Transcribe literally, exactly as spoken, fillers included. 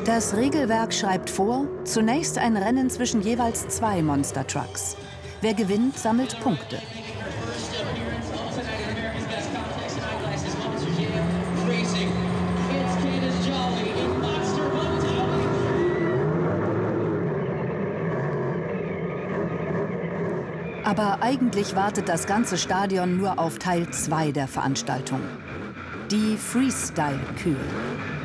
Das Regelwerk schreibt vor, zunächst ein Rennen zwischen jeweils zwei Monster Trucks. Wer gewinnt, sammelt Punkte. Aber eigentlich wartet das ganze Stadion nur auf Teil zwei der Veranstaltung. Die Freestyle-Kühe.